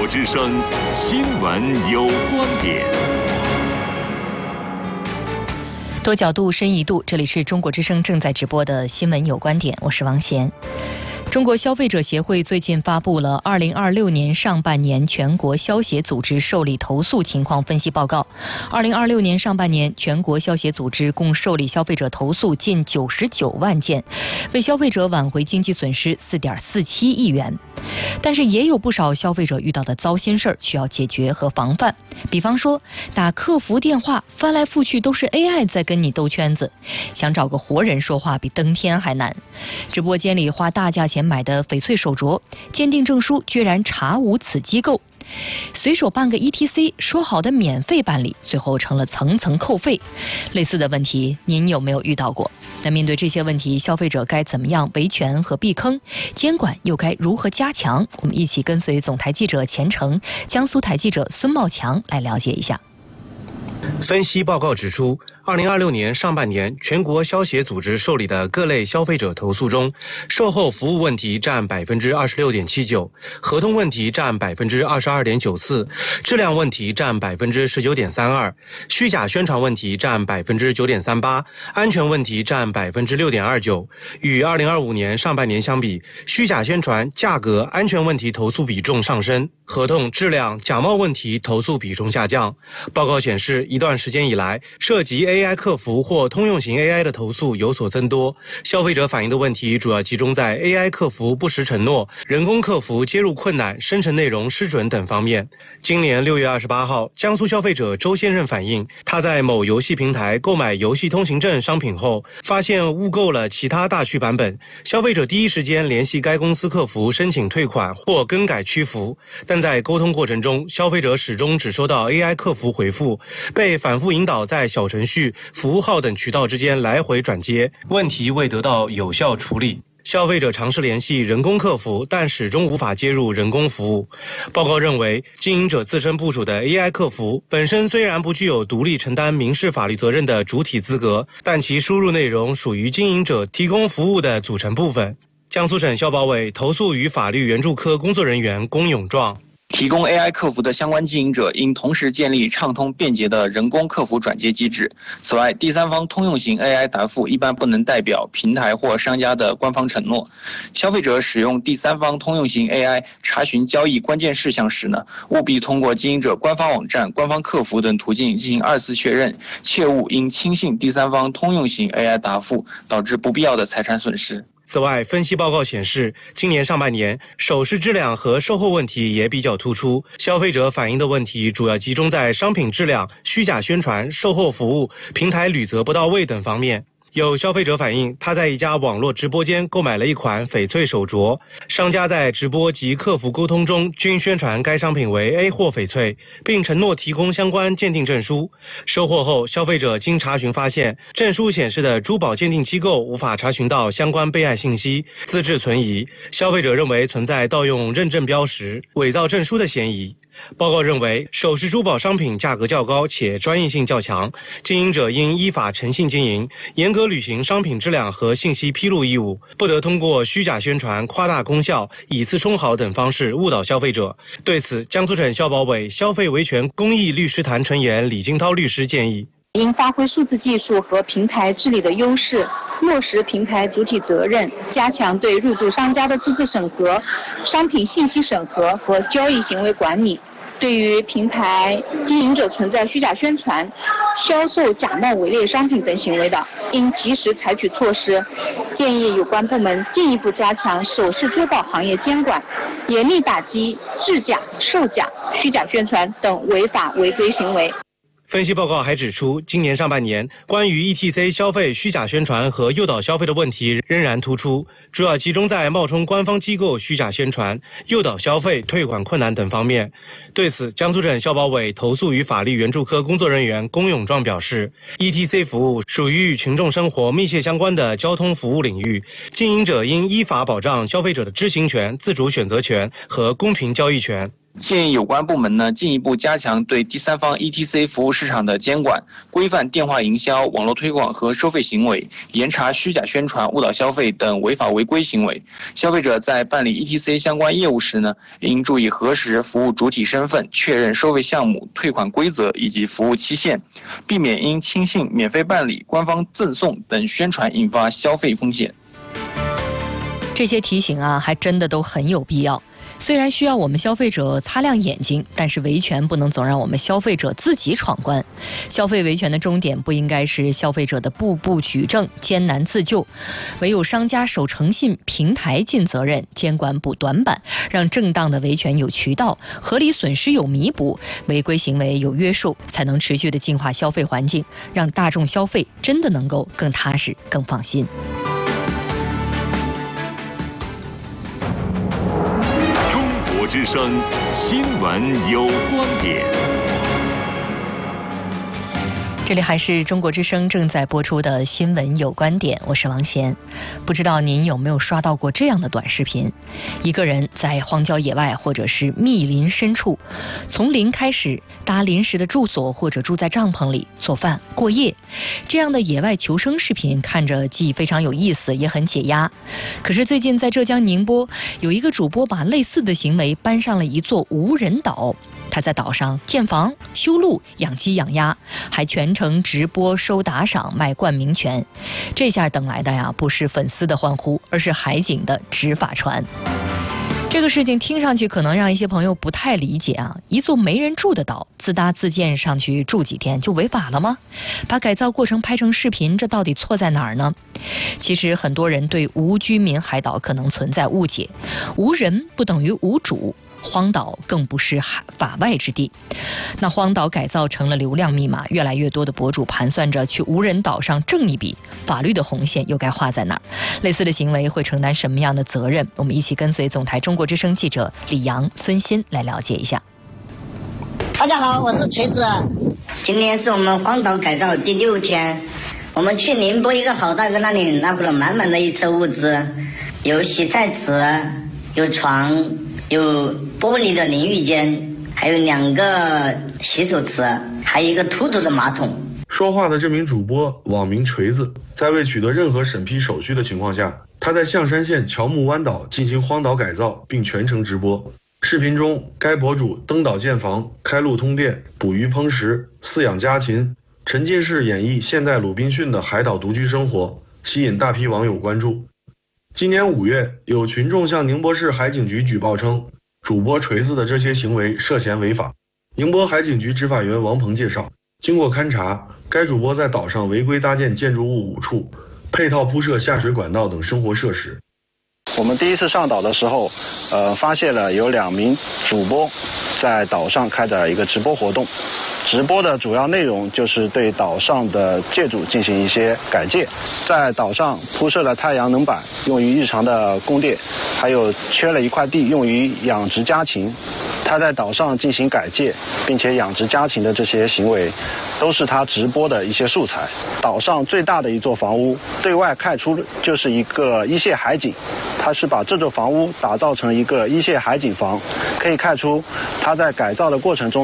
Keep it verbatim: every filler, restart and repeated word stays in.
之声新闻有观点， 多角度深一度，这里是中国之声正在直播的新闻有观点，我是王贤。中国消费者协会最近发布了二零二六年上半年全国消协组织受理投诉情况分析报告。二零二六年上半年，全国消协组织共受理消费者投诉近九十九万件，为消费者挽回经济损失四点四七亿元。但是也有不少消费者遇到的糟心事儿需要解决和防范，比方说打客服电话翻来覆去都是 A I 在跟你兜圈子，想找个活人说话比登天还难。直播间里花大价钱买的翡翠手镯，鉴定证书居然查无此机构。随手办个 E T C， 说好的免费办理，最后成了层层扣费。类似的问题您有没有遇到过？那面对这些问题，消费者该怎么样维权和避坑？监管又该如何加强？我们一起跟随总台记者钱成、江苏台记者孙茂强来了解一下。 分析报告指出，二零二六年上半年，全国消协组织受理的各类消费者投诉中，售后服务问题占百分之二十六点七九，合同问题占百分之二十二点九四，质量问题占百分之十九点三二，虚假宣传问题占百分之九点三八，安全问题占百分之六点二九。与二零二五年上半年相比，虚假宣传、价格、安全问题投诉比重上升，合同、质量、假冒问题投诉比重下降。报告显示，一段时间以来，涉及 A I 客服或通用型 A I 的投诉有所增多。消费者反映的问题主要集中在 A I 客服不实承诺、人工客服接入困难、生成内容失准等方面。今年六月二十八号，江苏消费者周先生反映，他在某游戏平台购买游戏通行证商品后，发现误购了其他大区版本。消费者第一时间联系该公司客服申请退款或更改区服，但在沟通过程中，消费者始终只收到 A I 客服回复，被反复引导在小程序、服务号等渠道之间来回转接，问题未得到有效处理。消费者尝试联系人工客服，但始终无法接入人工服务。报告认为，经营者自身部署的 A I 客服本身虽然不具有独立承担民事法律责任的主体资格，但其输入内容属于经营者提供服务的组成部分。江苏省消保委投诉与法律援助科工作人员龚永壮。 提供 A I 客服的相关经营者应同时建立畅通便捷的人工客服转接机制。此外，第三方通用型 A I 答复一般不能代表平台或商家的官方承诺。消费者使用第三方通用型 A I 查询交易关键事项时呢，务必通过经营者官方网站、官方客服等途径进行二次确认，切勿因轻信第三方通用型 A I 答复，导致不必要的财产损失。 此外，分析报告显示，今年上半年首饰质量和售后问题也比较突出，消费者反映的问题主要集中在商品质量、虚假宣传、售后服务、平台履责不到位等方面。有消费者反映，他在一家网络直播间购买了一款翡翠手镯，商家在直播及客服沟通中均宣传该商品为 A 货翡翠，并承诺提供相关鉴定证书。收货后，消费者经查询发现，证书显示的珠宝鉴定机构无法查询到相关备案信息，资质存疑。消费者认为存在盗用认证标识、伪造证书的嫌疑。报告认为，首饰珠宝商品价格较高且专业性较强，经营者应依法诚信经营，严格履行商品质量和信息披露义务，不得通过虚假宣传、夸大功效、以次充好等方式误导消费者。对此，江苏省消保委消费维权公益律师团成员李金涛律师建议， 应发挥数字技术和平台治理的优势，落实平台主体责任，加强对入驻商家的资质审核、商品信息审核和交易行为管理。对于平台经营者存在虚假宣传、销售假冒伪劣商品等行为的，应及时采取措施。建议有关部门进一步加强首饰珠宝行业监管，严厉打击制假、售假、虚假宣传等违法违规行为。 分析报告还指出，今年上半年关于 E T C 消费虚假宣传和诱导消费的问题仍然突出，主要集中在冒充官方机构虚假宣传、诱导消费、退款困难等方面。对此，江苏省消保委投诉与法律援助科工作人员龚永壮表示 ，E T C 服务属于与群众生活密切相关的交通服务领域，经营者应依法保障消费者的知情权、自主选择权和公平交易权。 建议有关部门呢进一步加强对第三方 E T C 服务市场的监管，规范电话营销、网络推广和收费行为，严查虚假宣传、误导消费等违法违规行为。消费者在办理 E T C 相关业务时呢，应注意核实服务主体身份、确认收费项目、退款规则以及服务期限，避免因轻信、免费办理、官方赠送等宣传引发消费风险。 这些提醒啊，还真的都很有必要。虽然需要我们消费者擦亮眼睛，但是维权不能总让我们消费者自己闯关。消费维权的终点不应该是消费者的步步举证、艰难自救，唯有商家守诚信，平台尽责任，监管补短板，让正当的维权有渠道，合理损失有弥补，违规行为有约束，才能持续的净化消费环境，让大众消费真的能够更踏实、更放心。 之声新闻有观点， 这里还是中国之声正在播出的新闻有观点，我是王贤。不知道您有没有刷到过这样的短视频？一个人在荒郊野外或者是密林深处，从零开始搭临时的住所，或者住在帐篷里做饭过夜。这样的野外求生视频看着既非常有意思，也很解压。可是最近在浙江宁波，有一个主播把类似的行为搬上了一座无人岛。他在岛上建房、修路、养鸡养鸭，还全程直播收打赏、卖冠名权。这下等来的呀，不是粉丝的欢呼，而是海警的执法船。这个事情听上去可能让一些朋友不太理解啊，一座没人住的岛，自搭自建上去住几天就违法了吗？把改造过程拍成视频，这到底错在哪儿呢？其实很多人对无居民海岛可能存在误解，无人不等于无主。荒岛更不是法外之地。那荒岛改造成了流量密码，越来越多的博主盘算着去无人岛上挣一笔，法律的红线又该画在哪儿？类似的行为会承担什么样的责任？我们一起跟随总台中国之声记者李阳、孙鑫来了解一下。 大家好，我是锤子。今天是我们荒岛改造第六天，我们去宁波一个好大哥那里拿回了满满的一车物资，有洗菜池，有床，有玻璃的淋浴间，还有两个洗手池，还有一个凸凸的马桶。 说话的这名主播网名锤子，在未取得任何审批手续的情况下，他在象山县乔木湾岛进行荒岛改造，并全程直播。视频中，该博主登岛建房、开路通电、捕鱼烹食、饲养家禽，沉浸式演绎现代鲁滨逊的海岛独居生活，吸引大批网友关注。今年五月，有群众向宁波市海警局举报称，主播锤子的这些行为涉嫌违法。宁波海警局执法员王鹏介绍，经过勘查，该主播在岛上违规搭建建筑物五处，配套铺设下水管道等生活设施。 我们第一次上岛的时候，呃，发现了有两名主播在岛上开展一个直播活动。直播的主要内容就是对岛上的建筑进行一些改建，在岛上铺设了太阳能板，用于日常的供电，还有缺了一块地用于养殖家禽。他在岛上进行改建，并且养殖家禽的这些行为，都是他直播的一些素材。岛上最大的一座房屋，对外看出就是一个一线海景，他是把这座房屋打造成一个一线海景房，可以看出他在改造的过程中